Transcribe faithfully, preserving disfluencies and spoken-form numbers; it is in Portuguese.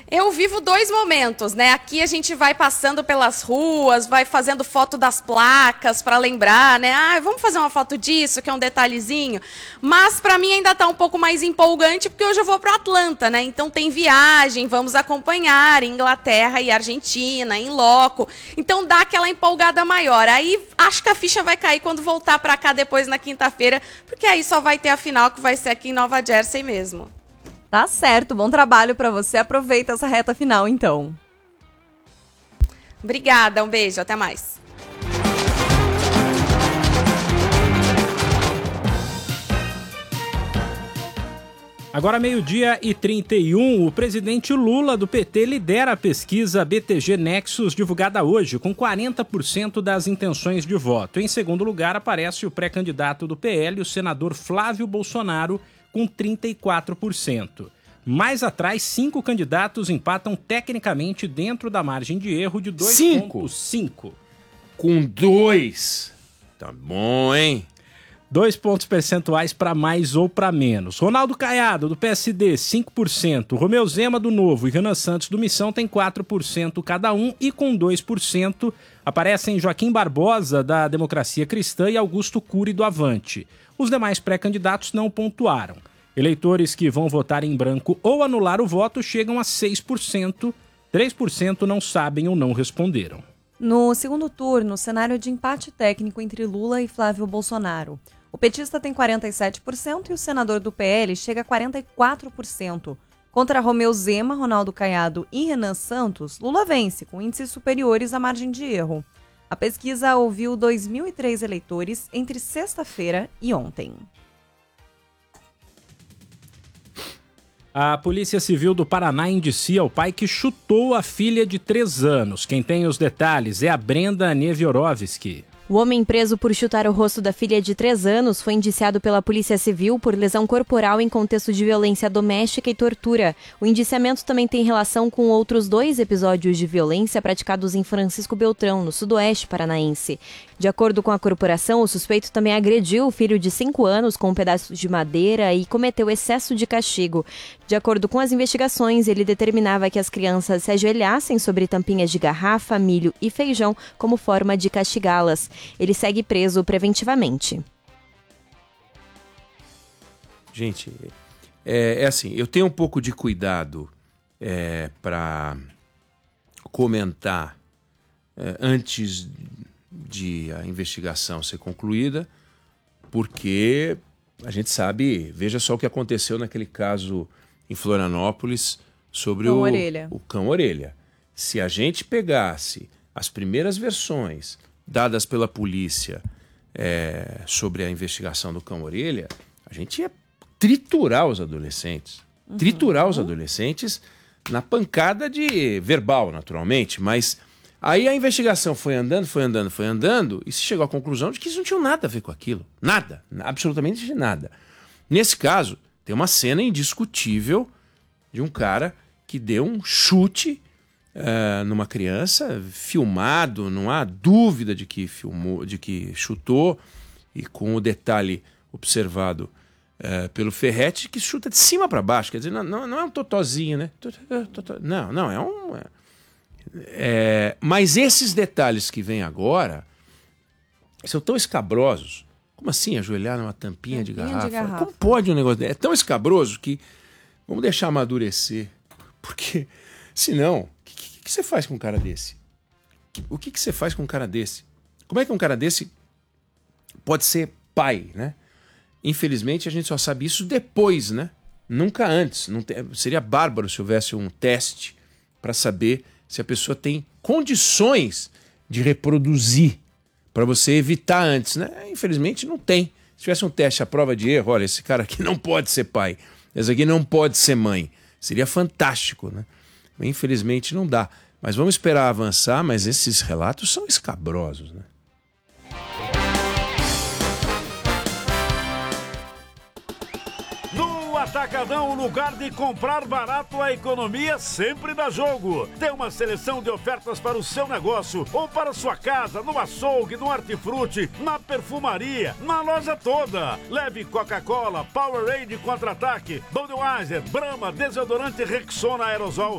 Eu vivo dois momentos, né? Aqui a gente vai passando pelas ruas, vai fazendo foto das placas para lembrar, né? Ah, vamos fazer uma foto disso, que é um detalhezinho. Mas para mim ainda está um pouco mais empolgante, porque hoje eu vou para Atlanta, né? Então tem viagem, vamos acompanhar Inglaterra e Argentina, em loco. Então dá aquela empolgada maior. Aí acho que a ficha vai cair quando voltar para cá depois na quinta-feira, porque aí só vai ter a final, que vai ser aqui em Nova Jersey mesmo. Tá certo, bom trabalho pra você. Aproveita essa reta final, então. Obrigada, um beijo, até mais. Agora meio-dia e trinta e um, o presidente Lula do P T lidera a pesquisa B T G Nexus divulgada hoje, com quarenta por cento das intenções de voto. Em segundo lugar aparece o pré-candidato do P L, o senador Flávio Bolsonaro, com trinta e quatro por cento. Mais atrás, cinco candidatos empatam tecnicamente dentro da margem de erro de dois ponto cinco. Com dois. Tá bom, hein? Dois pontos percentuais para mais ou para menos. Ronaldo Caiado, do P S D, cinco por cento. Romeu Zema, do Novo, e Renan Santos, do Missão, tem quatro por cento cada um. E com dois por cento aparecem Joaquim Barbosa, da Democracia Cristã, e Augusto Cury, do Avante. Os demais pré-candidatos não pontuaram. Eleitores que vão votar em branco ou anular o voto chegam a seis por cento. três por cento não sabem ou não responderam. No segundo turno, cenário de empate técnico entre Lula e Flávio Bolsonaro. O petista tem quarenta e sete por cento e o senador do P L chega a quarenta e quatro por cento. Contra Romeu Zema, Ronaldo Caiado e Renan Santos, Lula vence, com índices superiores à margem de erro. A pesquisa ouviu dois mil e três eleitores entre sexta-feira e ontem. A Polícia Civil do Paraná indicia o pai que chutou a filha de três anos. Quem tem os detalhes é a Brenda Neviorovski. O homem preso por chutar o rosto da filha de três anos foi indiciado pela Polícia Civil por lesão corporal em contexto de violência doméstica e tortura. O indiciamento também tem relação com outros dois episódios de violência praticados em Francisco Beltrão, no sudoeste paranaense. De acordo com a corporação, o suspeito também agrediu o filho de cinco anos com um pedaço de madeira e cometeu excesso de castigo. De acordo com as investigações, ele determinava que as crianças se ajoelhassem sobre tampinhas de garrafa, milho e feijão como forma de castigá-las. Ele segue preso preventivamente. Gente, é, é assim, eu tenho um pouco de cuidado é, para comentar é, antes de a investigação ser concluída, porque a gente sabe, veja só o que aconteceu naquele caso em Florianópolis sobre Cão o, Orelha. o Cão Orelha. Se a gente pegasse as primeiras versões dadas pela polícia é, sobre a investigação do Cão Orelha, a gente ia triturar os adolescentes. Uhum. Triturar os adolescentes na pancada de verbal, naturalmente, mas aí a investigação foi andando, foi andando, foi andando, e se chegou à conclusão de que isso não tinha nada a ver com aquilo. Nada, absolutamente nada. Nesse caso, tem uma cena indiscutível de um cara que deu um chute Uh, numa criança, filmado, não há dúvida de que filmou, de que chutou, e com o detalhe observado uh, pelo Ferretti, que chuta de cima para baixo, quer dizer, não, não, não é um totozinho, né? Não, não, é um... É, é, mas esses detalhes que vêm agora são tão escabrosos. Como assim ajoelhar numa tampinha, tampinha de, garrafa? de garrafa? Como pode um negócio desse? É tão escabroso que vamos deixar amadurecer, porque senão... O que você faz com um cara desse? O que você faz com um cara desse? Como é que um cara desse pode ser pai, né? Infelizmente, a gente só sabe isso depois, né? Nunca antes. Não tem, seria bárbaro se houvesse um teste para saber se a pessoa tem condições de reproduzir, para você evitar antes, né? Infelizmente, não tem. Se tivesse um teste à prova de erro, olha, esse cara aqui não pode ser pai, esse aqui não pode ser mãe. Seria fantástico, né? Infelizmente não dá. Mas vamos esperar avançar, mas esses relatos são escabrosos, né? No Atacadão, o lugar de comprar barato, a economia sempre dá jogo. Tem uma seleção de ofertas para o seu negócio ou para sua casa, no açougue, no hortifruti, na perfumaria, na loja toda. Leve Coca-Cola, Powerade Contra-Ataque, Budweiser, Brahma, desodorante Rexona Aerosol,